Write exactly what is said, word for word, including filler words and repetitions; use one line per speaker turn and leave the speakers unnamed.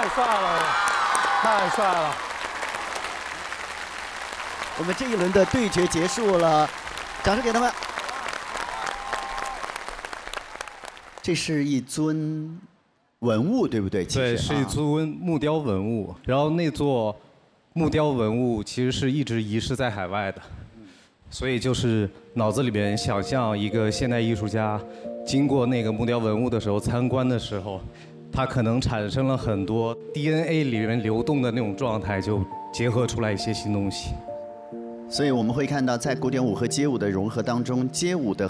太帅了，太帅了！
我们这一轮的对决结束了，掌声给他们。这是一尊文物，对不对？
对，是一尊木雕文物。然后那座木雕文物其实是一直遗失在海外的，所以就是脑子里边想象一个现代艺术家经过那个木雕文物的时候，参观的时候，他可能产生了很多 D N A 里面流动的那种状态，就结合出来一些新东西。
所以我们会看到，在古典舞和街舞的融合当中，街舞的